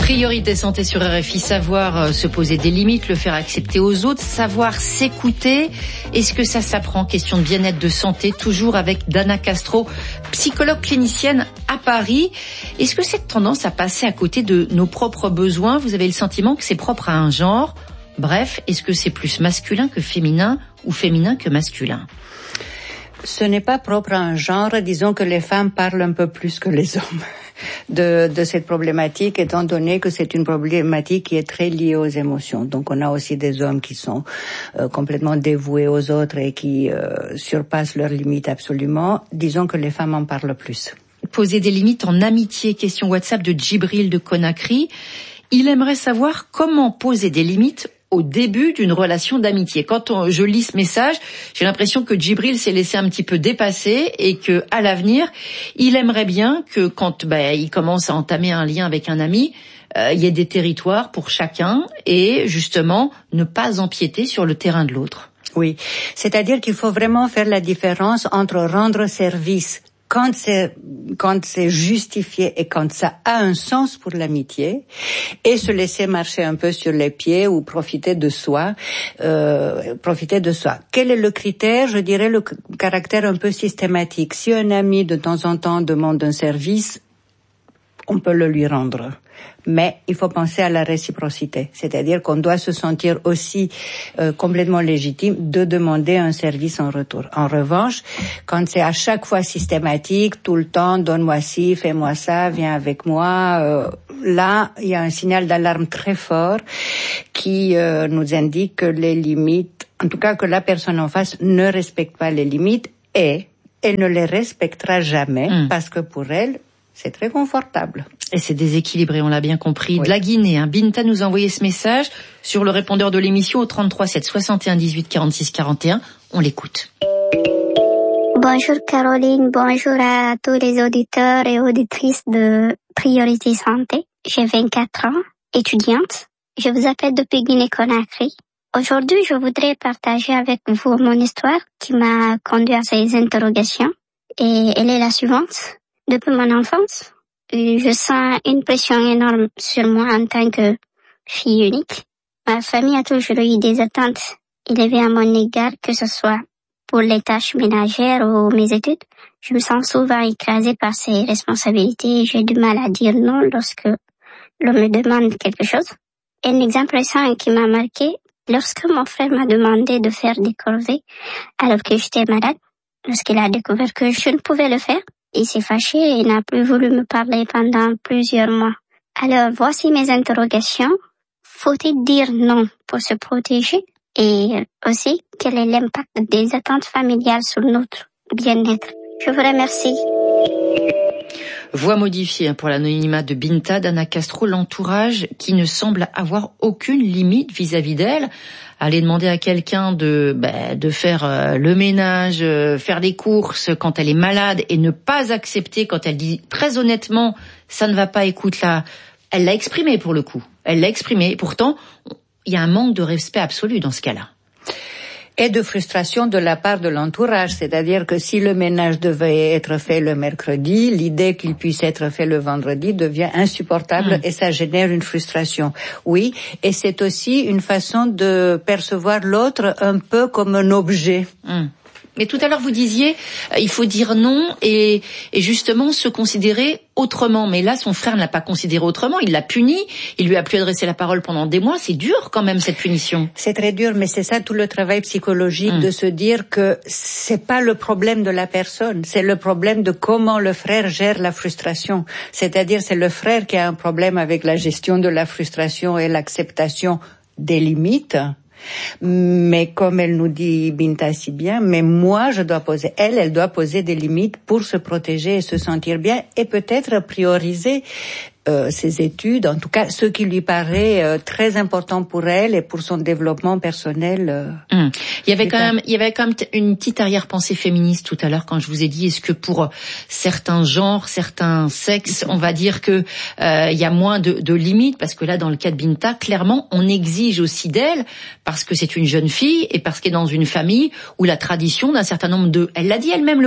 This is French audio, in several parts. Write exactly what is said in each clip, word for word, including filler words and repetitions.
Priorité santé sur R F I, savoir euh, se poser des limites, le faire accepter aux autres, savoir s'écouter. Est-ce que ça s'apprend? Question de bien-être, de santé, toujours avec Dana Castro, psychologue clinicienne à Paris. Est-ce que cette tendance à passer à côté de nos propres besoins, vous avez le sentiment que c'est propre à un genre? Bref, est-ce que c'est plus masculin que féminin ou féminin que masculin? Ce n'est pas propre à un genre. Disons que les femmes parlent un peu plus que les hommes de, de cette problématique, étant donné que c'est une problématique qui est très liée aux émotions. Donc on a aussi des hommes qui sont euh, complètement dévoués aux autres et qui euh, surpassent leurs limites absolument. Disons que les femmes en parlent plus. Poser des limites en amitié, question WhatsApp de Djibril de Conakry. Il aimerait savoir comment poser des limites au début d'une relation d'amitié. Quand on, je lis ce message, j'ai l'impression que Djibril s'est laissé un petit peu dépasser et que, à l'avenir, il aimerait bien que quand bah, il commence à entamer un lien avec un ami, euh, il y ait des territoires pour chacun et justement ne pas empiéter sur le terrain de l'autre. Oui, c'est-à-dire qu'il faut vraiment faire la différence entre rendre service quand c'est quand c'est justifié et quand ça a un sens pour l'amitié, et se laisser marcher un peu sur les pieds ou profiter de soi, euh, profiter de soi. Quel est le critère? Je dirais le caractère un peu systématique. Si un ami de temps en temps demande un service, on peut le lui rendre. Mais il faut penser à la réciprocité, c'est-à-dire qu'on doit se sentir aussi euh, complètement légitime de demander un service en retour. En revanche, quand c'est à chaque fois systématique, tout le temps, donne-moi ci, fais-moi ça, viens avec moi, euh, là, il y a un signal d'alarme très fort qui euh, nous indique que les limites, en tout cas que la personne en face ne respecte pas les limites et elle ne les respectera jamais mmh. parce que pour elle, c'est très confortable. Et c'est déséquilibré, on l'a bien compris. Oui. De la Guinée, hein. Binta nous a envoyé ce message sur le répondeur de l'émission au trente-trois sept soixante et un dix-huit quarante-six quarante et un. On l'écoute. Bonjour Caroline, bonjour à tous les auditeurs et auditrices de Priorité Santé. J'ai vingt-quatre ans, étudiante. Je vous appelle depuis Guinée-Conakry. Aujourd'hui, je voudrais partager avec vous mon histoire qui m'a conduit à ces interrogations. Et elle est la suivante. Depuis mon enfance, je sens une pression énorme sur moi en tant que fille unique. Ma famille a toujours eu des attentes élevées à mon égard, que ce soit pour les tâches ménagères ou mes études. Je me sens souvent écrasée par ces responsabilités et j'ai du mal à dire non lorsque l'on me demande quelque chose. Un exemple récent qui m'a marqué, lorsque mon frère m'a demandé de faire des corvées alors que j'étais malade, lorsqu'il a découvert que je ne pouvais le faire, il s'est fâché et n'a plus voulu me parler pendant plusieurs mois. Alors, voici mes interrogations. Faut-il dire non pour se protéger? Et aussi, quel est l'impact des attentes familiales sur notre bien-être? Je vous remercie. Voix modifiée pour l'anonymat de Binta, Dana Castro, l'entourage qui ne semble avoir aucune limite vis-à-vis d'elle. Aller demander à quelqu'un de bah, de faire euh, le ménage, euh, faire les courses quand elle est malade et ne pas accepter quand elle dit très honnêtement ça ne va pas, écoute là, elle l'a exprimé pour le coup. Elle l'a exprimé. Pourtant, il y a un manque de respect absolu dans ce cas-là. Et de frustration de la part de l'entourage, c'est-à-dire que si le ménage devait être fait le mercredi, l'idée qu'il puisse être fait le vendredi devient insupportable mmh. et ça génère une frustration. Oui, et c'est aussi une façon de percevoir l'autre un peu comme un objet. Mmh. Mais tout à l'heure, vous disiez, euh, il faut dire non et, et justement se considérer autrement. Mais là, son frère ne l'a pas considéré autrement. Il l'a puni. Il lui a plus adressé la parole pendant des mois. C'est dur quand même, cette punition. C'est très dur, mais c'est ça tout le travail psychologique mmh. de se dire que c'est pas le problème de la personne. C'est le problème de comment le frère gère la frustration. C'est-à-dire, c'est le frère qui a un problème avec la gestion de la frustration et l'acceptation des limites. Mais comme elle nous dit Binta si bien, mais moi je dois poser, elle, elle doit poser des limites pour se protéger et se sentir bien et peut-être prioriser euh, ses études, en tout cas ce qui lui paraît euh, très important pour elle et pour son développement personnel. Euh, mmh. Il y avait quand même, il y avait quand même une petite arrière-pensée féministe tout à l'heure quand je vous ai dit, est-ce que pour certains genres, certains sexes, on va dire que euh, il y a moins de, de limites, parce que là dans le cas de Binta, clairement on exige aussi d'elle parce que c'est une jeune fille et parce qu'elle est dans une famille où la tradition d'un certain nombre de, elle l'a dit elle-même le mot,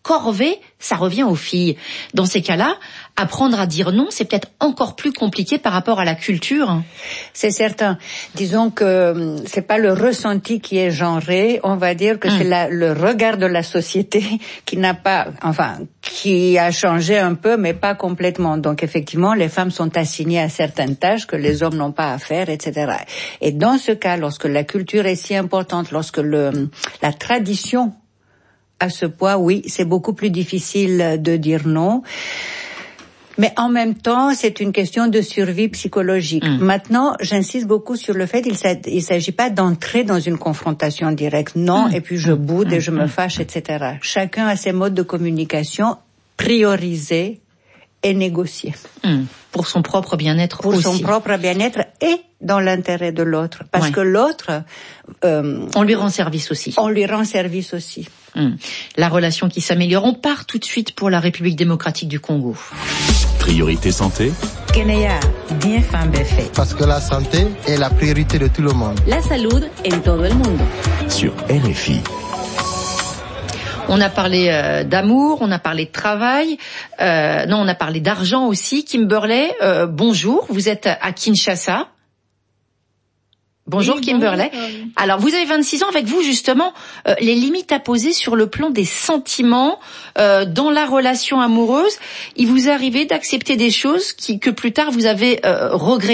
corvée, ça revient aux filles. Dans ces cas-là, apprendre à dire non, c'est peut-être encore plus compliqué par rapport à la culture. C'est certain. Disons que c'est pas le ressenti qui est genré, on va dire que mmh. c'est la, le regard de la société qui n'a pas, enfin, qui a changé un peu, mais pas complètement. Donc effectivement, les femmes sont assignées à certaines tâches que les hommes n'ont pas à faire, et cetera. Et dans ce cas, lorsque la culture est si importante, lorsque le, la tradition à ce point, oui, c'est beaucoup plus difficile de dire non. Mais en même temps, c'est une question de survie psychologique. Mmh. Maintenant, j'insiste beaucoup sur le fait qu'il ne s'agit pas d'entrer dans une confrontation directe. Non, mmh. et puis je boude mmh. et je me fâche, et cetera. Chacun a ses modes de communication priorisés et négociés. Mmh. Pour son propre bien-être Pour aussi. Pour son propre bien-être et dans l'intérêt de l'autre. Parce ouais. que l'autre... Euh, on lui rend service aussi. On lui rend service aussi. Mmh. La relation qui s'améliore. On part tout de suite pour la République démocratique du Congo. Priorité santé. Kenya, bien fan fait. Parce que la santé est la priorité de tout le monde. La salud en todo el mundo. Sur R F I. On a parlé euh, d'amour, on a parlé de travail, euh, non, on a parlé d'argent aussi. Kimberley, euh, bonjour, vous êtes à Kinshasa. Bonjour oui, Kimberley. Bonjour. Alors vous avez vingt-six ans, avec vous justement, euh, les limites à poser sur le plan des sentiments euh, dans la relation amoureuse. Il vous est arrivé d'accepter des choses qui, que plus tard vous avez euh, regrettées ?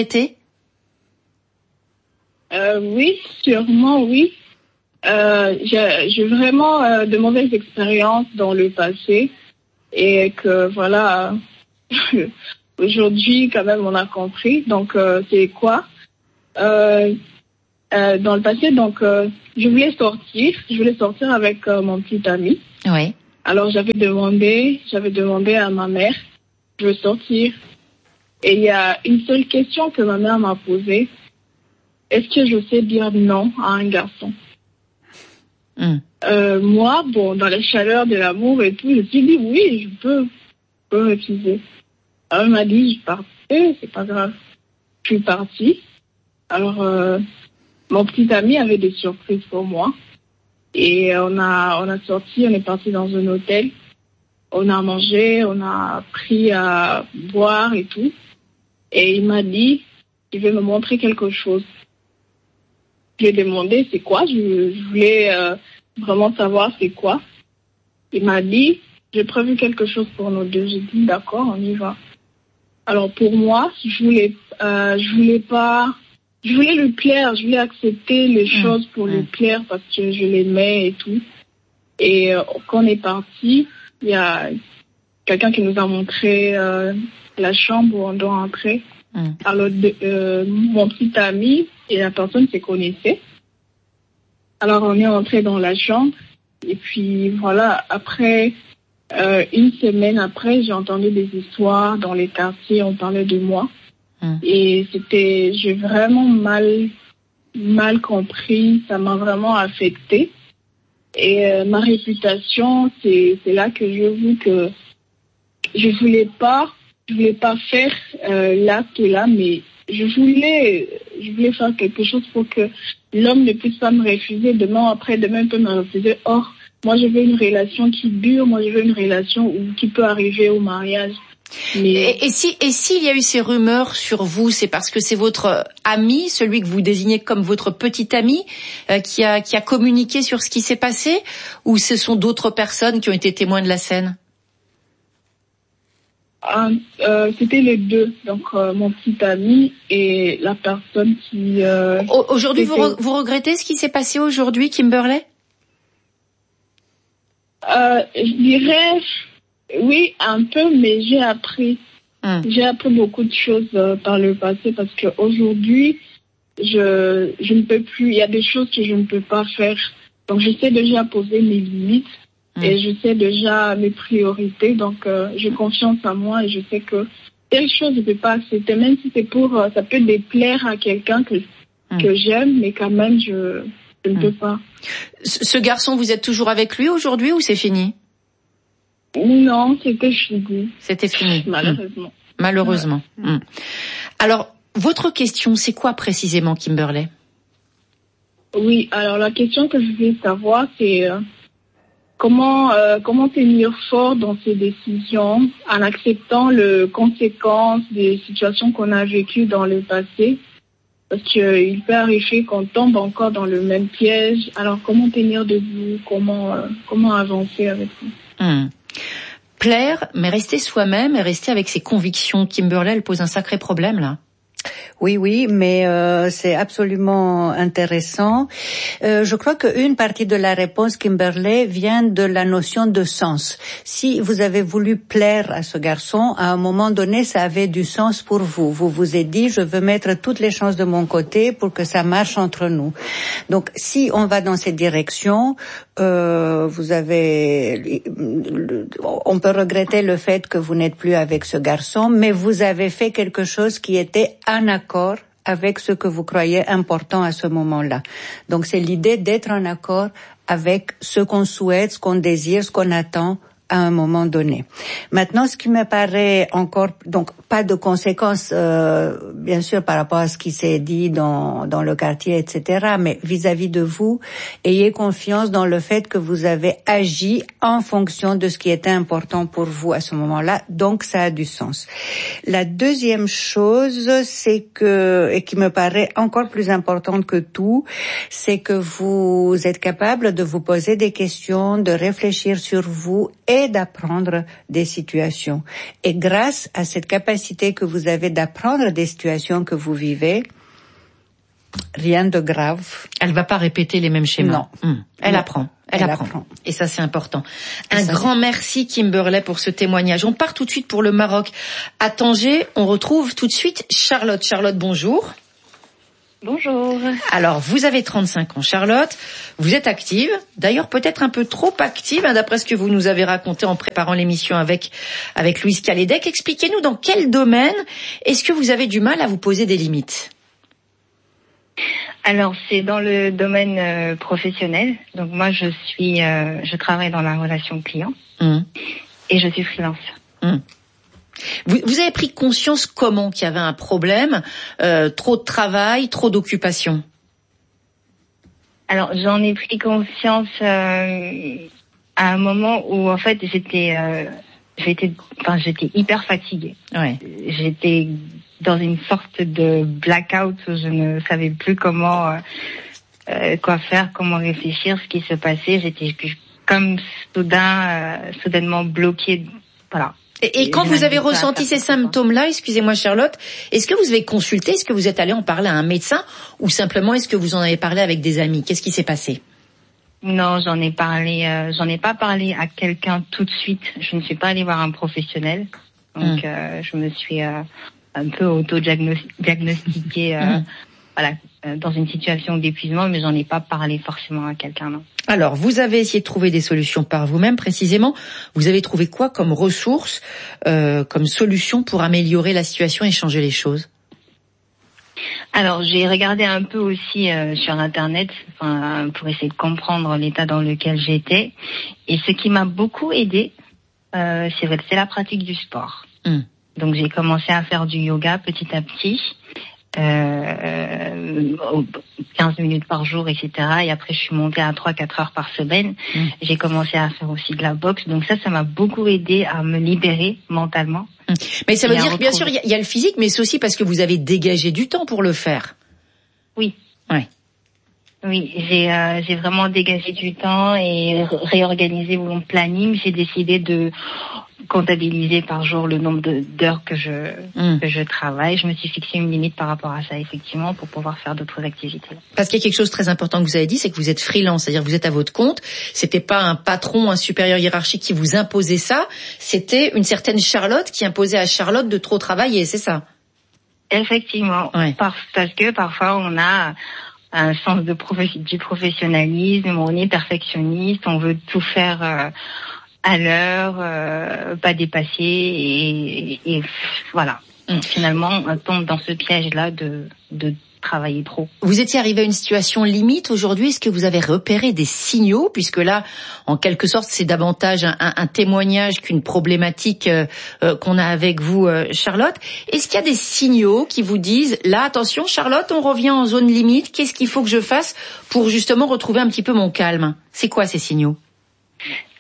euh, Oui, sûrement oui. Euh, j'ai, j'ai vraiment euh, de mauvaises expériences dans le passé et que voilà, aujourd'hui quand même on a compris. Donc euh, c'est quoi euh, Euh, dans le passé, donc, euh, je voulais sortir. Je voulais sortir avec euh, mon petit ami. Oui. Alors, j'avais demandé, j'avais demandé à ma mère, je veux sortir. Et il y a une seule question que ma mère m'a posée. Est-ce que je sais dire non à un garçon? Mm. Euh, moi, bon, dans les chaleurs de l'amour et tout, je me suis dit oui, je peux, je peux refuser. Alors, elle m'a dit, je partais, c'est pas grave. Je suis partie. Alors, euh, mon petit ami avait des surprises pour moi. Et on a, on a sorti, on est parti dans un hôtel. On a mangé, on a pris à boire et tout. Et il m'a dit, il veut me montrer quelque chose. Je lui ai demandé c'est quoi. Je, je voulais euh, vraiment savoir c'est quoi. Il m'a dit, j'ai prévu quelque chose pour nous deux. J'ai dit d'accord, on y va. Alors pour moi, je voulais, euh, je voulais pas... Je voulais lui plaire, je voulais accepter les mmh. choses pour mmh. lui plaire parce que je l'aimais et tout. Et euh, quand on est parti, il y a quelqu'un qui nous a montré euh, la chambre où on doit entrer. Mmh. Alors, de, euh, mon petit ami et la personne se connaissaient. Alors, on est entré dans la chambre. Et puis, voilà, après, euh, une semaine après, j'ai entendu des histoires dans les quartiers, on parlait de moi. Et c'était, j'ai vraiment mal, mal compris, ça m'a vraiment affectée. Et euh, ma réputation, c'est, c'est là que je vu que je voulais pas, je voulais pas faire euh, l'acte là, mais je voulais, je voulais faire quelque chose pour que l'homme ne puisse pas me refuser. Demain, après, demain, il peut me refuser. Or, moi, je veux une relation qui dure, moi, je veux une relation où, qui peut arriver au mariage. Mais... Et, et si et s'il y a eu ces rumeurs sur vous, c'est parce que c'est votre ami, celui que vous désignez comme votre petit ami, euh, qui a qui a communiqué sur ce qui s'est passé, ou ce sont d'autres personnes qui ont été témoins de la scène? Ah, euh, c'était les deux, donc euh, mon petit ami et la personne qui. Euh, aujourd'hui, vous, re- vous regrettez ce qui s'est passé aujourd'hui, Kimberley? euh, Je dirais. Oui, un peu, mais j'ai appris. Hum. J'ai appris beaucoup de choses euh, par le passé parce qu'aujourd'hui, je, je ne peux plus, il y a des choses que je ne peux pas faire. Donc, je sais déjà poser mes limites hum. et je sais déjà mes priorités. Donc, euh, j'ai confiance en moi et je sais que telle chose, je ne peux pas accepter. Même si c'est pour, euh, ça peut déplaire à quelqu'un que, hum. que j'aime, mais quand même, je, je ne hum. peux pas. Ce garçon, vous êtes toujours avec lui aujourd'hui ou c'est fini? Non, c'était fini. C'était fini. Malheureusement. Mmh. Malheureusement. Ouais. Mmh. Alors, votre question, c'est quoi précisément, Kimberley? Oui, alors la question que je voulais savoir, c'est euh, comment euh, comment tenir fort dans ses décisions en acceptant les conséquences des situations qu'on a vécues dans le passé. Parce qu'il peut arriver qu'on tombe encore dans le même piège. Alors, comment tenir debout? Comment, euh, comment avancer avec ça? Hum. Plaire, mais rester soi-même et rester avec ses convictions. Kimberley, elle pose un sacré problème, là. Oui, oui, mais euh, c'est absolument intéressant. Euh, je crois qu'une partie de la réponse, Kimberley, vient de la notion de sens. Si vous avez voulu plaire à ce garçon, à un moment donné, ça avait du sens pour vous. Vous vous êtes dit, je veux mettre toutes les chances de mon côté pour que ça marche entre nous. Donc, si on va dans cette direction, euh, vous avez, on peut regretter le fait que vous n'êtes plus avec ce garçon, mais vous avez fait quelque chose qui était en accord avec ce que vous croyez important à ce moment-là. Donc c'est l'idée d'être en accord avec ce qu'on souhaite, ce qu'on désire, ce qu'on attend à un moment donné. Maintenant, ce qui me paraît encore, donc pas de conséquences, euh, bien sûr, par rapport à ce qui s'est dit dans dans le quartier, et cetera. Mais vis-à-vis de vous, ayez confiance dans le fait que vous avez agi en fonction de ce qui était important pour vous à ce moment-là. Donc, ça a du sens. La deuxième chose, c'est que, et qui me paraît encore plus importante que tout, c'est que vous êtes capable de vous poser des questions, de réfléchir sur vous et d'apprendre des situations. Et grâce à cette capacité que vous avez d'apprendre des situations que vous vivez, rien de grave. Elle va pas répéter les mêmes schémas. Non. Hum. Elle non. apprend. Elle, Elle apprend. apprend. Et ça, c'est important. Et Un grand merci, Kimberley, pour ce témoignage. On part tout de suite pour le Maroc. À Tanger, on retrouve tout de suite Charlotte. Charlotte, bonjour. Bonjour. Alors, vous avez trente-cinq ans, Charlotte. Vous êtes active. D'ailleurs, peut-être un peu trop active, hein, d'après ce que vous nous avez raconté en préparant l'émission avec, avec Louise Calédec. Expliquez-nous dans quel domaine est-ce que vous avez du mal à vous poser des limites? Alors, c'est dans le domaine euh, professionnel. Donc, moi, je suis, euh, je travaille dans la relation client mmh. et je suis freelance. Mmh. Vous, vous avez pris conscience comment qu'il y avait un problème, euh, trop de travail, trop d'occupation? Alors, j'en ai pris conscience euh, à un moment où, en fait, j'étais, euh, j'étais, enfin, j'étais hyper fatiguée. Ouais. J'étais dans une sorte de blackout où je ne savais plus comment, euh, euh, quoi faire, comment réfléchir, ce qui se passait. J'étais comme soudain, euh, soudainement bloquée. Voilà. Et, et quand vous avez ressenti ces symptômes-là, excusez-moi Charlotte, est-ce que vous avez consulté, est-ce que vous êtes allé en parler à un médecin ou simplement est-ce que vous en avez parlé avec des amis? Qu'est-ce qui s'est passé? Non, j'en ai parlé, euh, j'en ai pas parlé à quelqu'un tout de suite. Je ne suis pas allée voir un professionnel, donc mmh. euh, je me suis euh, un peu auto-diagnostiquée, euh, mmh. voilà, euh, dans une situation d'épuisement, mais j'en ai pas parlé forcément à quelqu'un, non. Alors, vous avez essayé de trouver des solutions par vous-même, précisément. Vous avez trouvé quoi comme ressources, euh, comme solution pour améliorer la situation et changer les choses? Alors, j'ai regardé un peu aussi euh, sur Internet, enfin, pour essayer de comprendre l'état dans lequel j'étais. Et ce qui m'a beaucoup aidé, euh, c'est, c'est la pratique du sport. Mmh. Donc, j'ai commencé à faire du yoga petit à petit. Euh, quinze minutes par jour, et cetera. Et après, je suis montée à trois quatre heures par semaine. Mmh. J'ai commencé à faire aussi de la boxe. Donc ça, ça m'a beaucoup aidé à me libérer mentalement. Mmh. Mais ça veut dire que bien sûr, il y, y a le physique, mais c'est aussi parce que vous avez dégagé du temps pour le faire. Oui. Ouais. Oui, j'ai euh, j'ai vraiment dégagé du temps et réorganisé mon planning. J'ai décidé de comptabiliser par jour le nombre de, d'heures que je mmh. que je travaille. Je me suis fixé une limite par rapport à ça, effectivement, pour pouvoir faire d'autres activités. Parce qu'il y a quelque chose de très important que vous avez dit, c'est que vous êtes freelance, c'est-à-dire que vous êtes à votre compte. C'était pas un patron, un supérieur hiérarchique qui vous imposait ça. C'était une certaine Charlotte qui imposait à Charlotte de trop travailler, c'est ça? Effectivement, ouais. parce, parce que parfois on a un sens de prof- du professionnalisme, on est perfectionniste, on veut tout faire euh, à l'heure, euh, pas dépasser, et, et, et voilà. Mm. Finalement, on tombe dans ce piège-là de, de travailler trop. Vous étiez arrivé à une situation limite aujourd'hui. Est-ce que vous avez repéré des signaux, puisque là, en quelque sorte, c'est davantage un, un, un témoignage qu'une problématique euh, euh, qu'on a avec vous, euh, Charlotte. Est-ce qu'il y a des signaux qui vous disent, là, attention, Charlotte, on revient en zone limite. Qu'est-ce qu'il faut que je fasse pour justement retrouver un petit peu mon calme? C'est quoi ces signaux?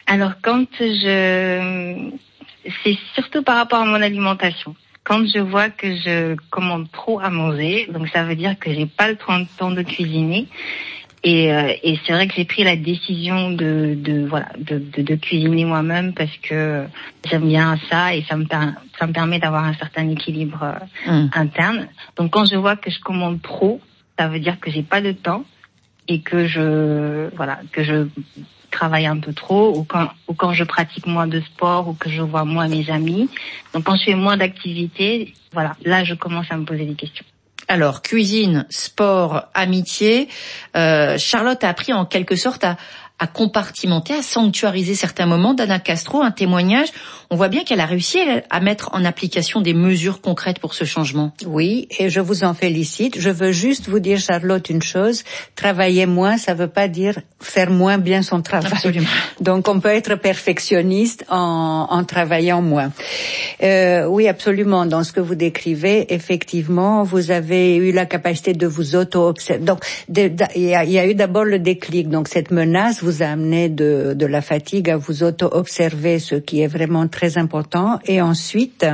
Alors quand je... C'est surtout par rapport à mon alimentation. Quand je vois que je commande trop à manger, donc ça veut dire que j'ai pas le temps de cuisiner. Et, euh, et c'est vrai que j'ai pris la décision de, de voilà, de, de, de cuisiner moi-même parce que j'aime bien ça et ça me per- ça me permet d'avoir un certain équilibre euh, mmh. interne. Donc quand je vois que je commande trop, ça veut dire que j'ai pas de temps et que je voilà que je travaille un peu trop ou quand ou quand je pratique moins de sport ou que je vois moins mes amis. Donc quand je fais moins d'activités, voilà, là je commence à me poser des questions. Alors, cuisine, sport, amitié, euh, Charlotte a appris en quelque sorte à, à compartimenter, à sanctuariser certains moments. Dana Castro, un témoignage, on voit bien qu'elle a réussi à mettre en application des mesures concrètes pour ce changement. Oui, et je vous en félicite. Je veux juste vous dire, Charlotte, une chose. Travailler moins, ça veut pas dire faire moins bien son travail. Absolument. Donc, on peut être perfectionniste en, en travaillant moins. Euh, oui, absolument. Dans ce que vous décrivez, effectivement, vous avez eu la capacité de vous auto-observer. Donc, il y a, y a eu d'abord le déclic. Donc, cette menace vous a amené de, de la fatigue à vous auto-observer, ce qui est vraiment très important. Et ensuite,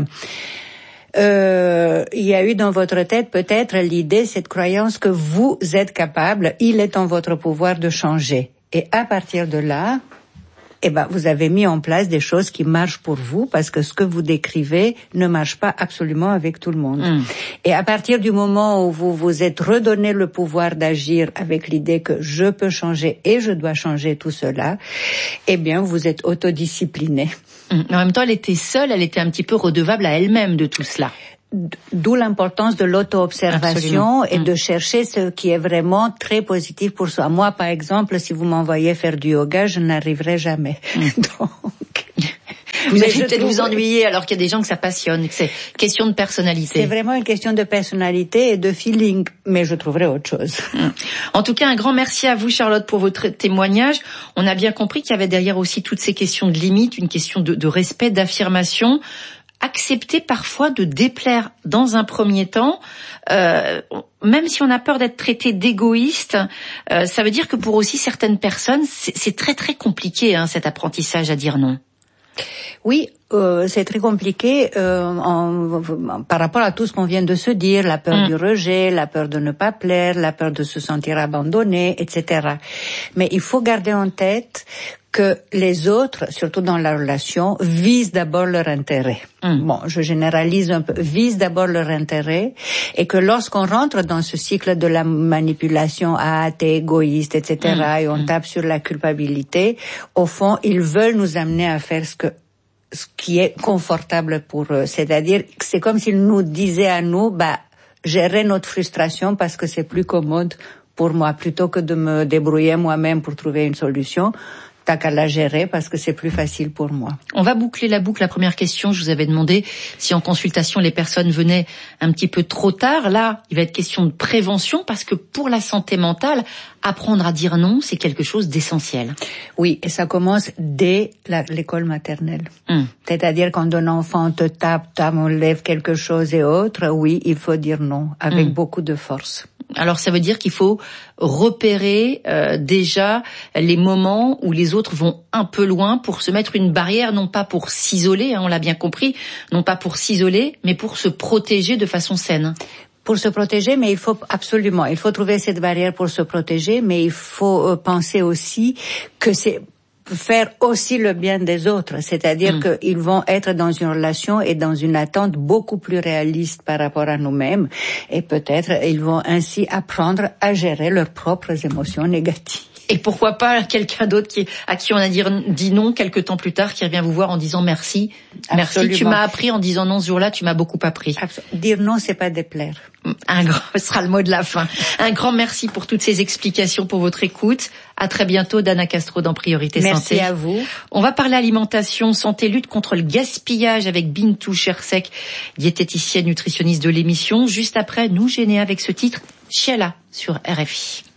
euh, il y a eu dans votre tête peut-être l'idée, cette croyance que vous êtes capable, il est en votre pouvoir de changer. Et à partir de là, eh ben, vous avez mis en place des choses qui marchent pour vous parce que ce que vous décrivez ne marche pas absolument avec tout le monde. Mmh. Et à partir du moment où vous vous êtes redonné le pouvoir d'agir avec l'idée que je peux changer et je dois changer tout cela, eh bien, vous êtes autodiscipliné. Mmh. En même temps, elle était seule, elle était un petit peu redevable à elle-même de tout cela. D'où l'importance de l'auto-observation. Absolument. Et mmh. de chercher ce qui est vraiment très positif pour soi. Moi, par exemple, si vous m'envoyez faire du yoga, je n'arriverai jamais. Mmh. Donc, vous allez peut-être trouve... vous ennuyer alors qu'il y a des gens que ça passionne, que c'est question de personnalité. C'est vraiment une question de personnalité et de feeling, mais je trouverai autre chose. Mmh. En tout cas, un grand merci à vous, Charlotte, pour votre témoignage. On a bien compris qu'il y avait derrière aussi toutes ces questions de limites, une question de, de respect, d'affirmation. Accepter parfois de déplaire dans un premier temps, euh, même si on a peur d'être traité d'égoïste, euh, ça veut dire que pour aussi certaines personnes, c'est, c'est très très compliqué hein, cet apprentissage à dire non. Oui, euh, c'est très compliqué euh, en, en, par rapport à tout ce qu'on vient de se dire, la peur mmh. du rejet, la peur de ne pas plaire, la peur de se sentir abandonné, et cetera. Mais il faut garder en tête que les autres, surtout dans la relation, visent d'abord leur intérêt. Mmh. Bon, je généralise un peu, visent d'abord leur intérêt, et que lorsqu'on rentre dans ce cycle de la manipulation, ah, t'es égoïste, et cetera, mmh. et on mmh. tape sur la culpabilité, au fond, ils veulent nous amener à faire ce que ce qui est confortable pour eux. C'est-à-dire, c'est comme s'ils nous disaient à nous, bah, gérer notre frustration parce que c'est plus commode pour moi, plutôt que de me débrouiller moi-même pour trouver une solution. T'as qu'à la gérer parce que c'est plus facile pour moi. On va boucler la boucle. La première question, je vous avais demandé si en consultation les personnes venaient un petit peu trop tard. Là, il va être question de prévention parce que pour la santé mentale, apprendre à dire non, c'est quelque chose d'essentiel. Oui, et ça commence dès la, l'école maternelle. Hum. C'est-à-dire quand un enfant te tape, t'enlève quelque chose et autre, oui, il faut dire non avec hum. beaucoup de force. Alors ça veut dire qu'il faut repérer euh, déjà les moments où les autres vont un peu loin pour se mettre une barrière, non pas pour s'isoler, hein, on l'a bien compris, non pas pour s'isoler, mais pour se protéger de façon saine. Pour se protéger, mais il faut absolument, il faut trouver cette barrière pour se protéger, mais il faut penser aussi que c'est faire aussi le bien des autres, c'est-à-dire mmh. qu'ils vont être dans une relation et dans une attente beaucoup plus réaliste par rapport à nous-mêmes, et peut-être ils vont ainsi apprendre à gérer leurs propres émotions négatives. Et pourquoi pas quelqu'un d'autre qui, à qui on a dit, dit non quelque temps plus tard, qui revient vous voir en disant merci. Absolument. Merci, tu m'as appris en disant non ce jour-là, tu m'as beaucoup appris. Absolument. Dire non, c'est pas déplaire. Un grand, ce sera le mot de la fin. Un grand merci pour toutes ces explications, pour votre écoute. À très bientôt, Dana Castro dans Priorité merci Santé. Merci à vous. On va parler alimentation, santé, lutte contre le gaspillage avec Bintou Chersek, diététicienne nutritionniste de l'émission. Juste après, nous gêner avec ce titre, Chiala sur R F I.